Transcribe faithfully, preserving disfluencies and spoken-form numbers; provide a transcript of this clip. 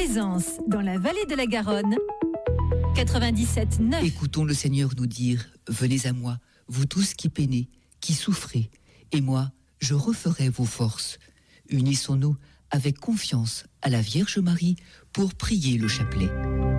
Plaisance, dans la vallée de la Garonne, quatre-vingt-dix-sept neuf. Écoutons le Seigneur nous dire, venez à moi, vous tous qui peinez, qui souffrez, et moi, je referai vos forces. Unissons-nous avec confiance à la Vierge Marie pour prier le chapelet.